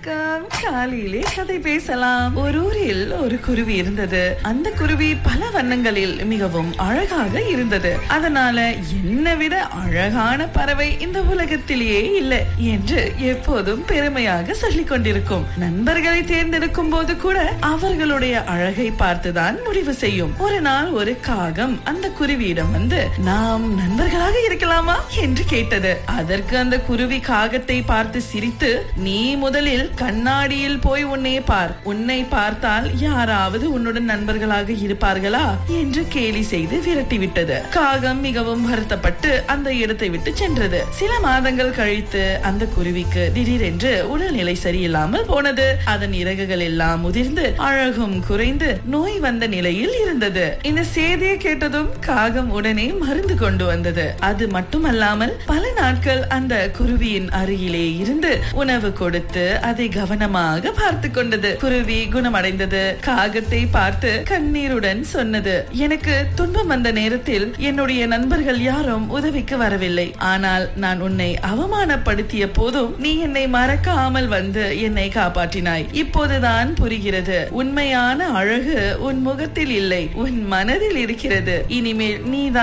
வணக்கம். காலையிலே கதை பேசலாம். ஒரு ஊரில் ஒரு குருவி இருந்தது. அந்த குருவி பல வண்ணங்களில் மிகவும் அழகாக இருந்தது. அதனால என்னை விட அழகான பறவை இந்த உலகத்திலேயே இல்லை என்று எப்போதும் பெருமையாக சொல்லிக் கொண்டிருக்கும். நண்பர்களை தேர்ந்தெடுக்கும் போது கூட அவர்களுடைய அழகை பார்த்துதான் முடிவு செய்யும். ஒரு நாள் ஒரு காகம் அந்த குருவியிடம் வந்து, நாம் நண்பர்களாக இருக்கலாமா என்று கேட்டது. அதற்கு அந்த குருவி காகத்தை பார்த்து சிரித்து, நீ முதலில் கண்ணாடியில் போய் உன்னை பார். உன்னை பார்த்தால் யாராவது உன்னுடன் நண்பர்களாக இருப்பார்களா என்று கேலி செய்து விரட்டிவிட்டது. காகம் மிகவும் வருத்தப்பட்டு அந்த இடத்தை விட்டு சென்றது. சில மாதங்கள் கழித்து அந்த குருவிக்கு திடீரென்று உடல்நிலை சரியில்லாமல் போனது. அதன் இறகுகள் எல்லாம் முதிர்ந்து அழகும் குறைந்து நோய் வந்த நிலையில் இருந்தது. இந்த செய்தியை கேட்டதும் காகம் உடனே மருந்து கொண்டு வந்தது. அது மட்டுமல்லாமல் பல நாட்கள் அந்த குருவியின் அருகிலே இருந்து உணவு கொடுத்து அதை கவனமாக பார்த்து கொண்டது. குருவி குணமடைந்தது. காகத்தை பார்த்து கண்ணீருடன் சொன்னது, எனக்கு துன்பம் வந்த நேரத்தில் என்னுடைய நண்பர்கள் யாரும் உதவிக்கு வரவில்லை. ஆனால் நான் உன்னை அவமானப்படுத்திய போதும் நீ என்னை மறக்காமல் வந்து என்னை காப்பாற்றினாய். இப்போதுதான் புரிகிறது, உண்மையான அழகு உன் முகத்தில் இல்லை, உன் மனதில் இருக்கிறது. இனிமேல் நீதான்